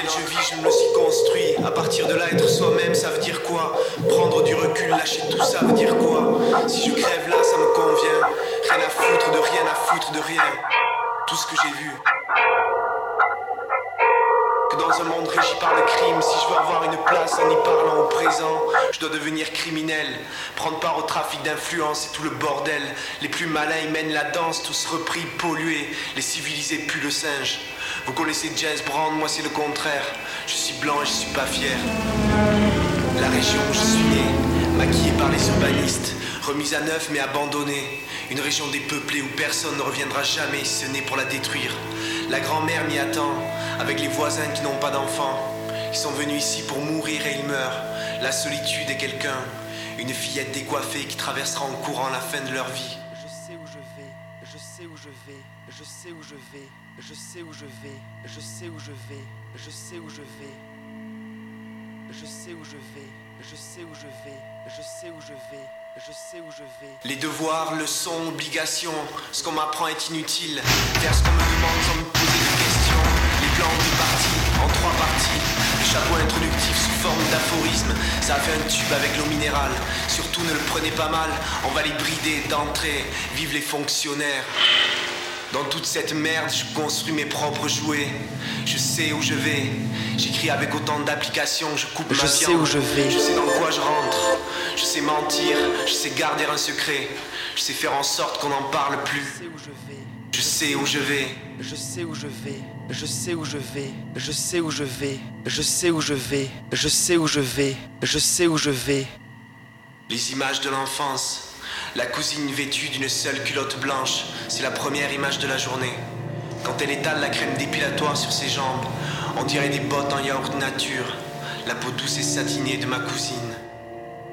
que je vis, je me le suis construit. À partir de là, être soi-même, ça veut dire quoi? Prendre du recul, lâcher tout, ça veut dire quoi? Si je crève là, ça me convient. Rien à foutre de rien, à foutre de rien. Tout ce que j'ai vu. Que dans un monde régi par le crime, si je veux avoir une place en y parlant au présent, je dois devenir criminel, prendre part au trafic d'influence et tout le bordel. Les plus malins y mènent la danse, tous repris, pollués, les civilisés puent le singe. Vous connaissez James Brown, moi c'est le contraire. Je suis blanc et je suis pas fier. La région où je suis né, maquillée par les urbanistes, remise à neuf mais abandonnée. Une région dépeuplée où personne ne reviendra jamais si ce n'est pour la détruire. La grand-mère m'y attend, avec les voisins qui n'ont pas d'enfants. Ils sont venus ici pour mourir et ils meurent. La solitude est quelqu'un, une fillette décoiffée qui traversera en courant la fin de leur vie. Je sais où je vais, je sais où je vais, je sais où je vais, je sais où je vais, je sais où je vais, je sais où je vais. Je sais où je vais, je sais où je vais, je sais où je vais, je sais où je vais. Les devoirs, leçons, obligations, ce qu'on m'apprend est inutile. Faire ce qu'on me demande sans me poser de questions. Les plans répartis en 3 parties. Le chapeau introductif sous forme d'aphorisme. Ça a fait un tube avec l'eau minérale. Surtout ne le prenez pas mal, on va les brider d'entrée. Vive les fonctionnaires. Dans toute cette merde, je construis mes propres jouets. Je sais où je vais. J'écris avec autant d'applications, je coupe ma viande. Je sais où je vais. Je sais dans quoi je rentre. Je sais mentir, je sais garder un secret. Je sais faire en sorte qu'on n'en parle plus. Je sais où je vais. Je sais où je vais. Je sais où je vais. Je sais où je vais. Je sais où je vais. Je sais où je vais. Je sais où je vais. Les images de l'enfance. La cousine vêtue d'une seule culotte blanche, c'est la première image de la journée. Quand elle étale la crème dépilatoire sur ses jambes, on dirait des bottes en yaourt nature. La peau douce et satinée de ma cousine.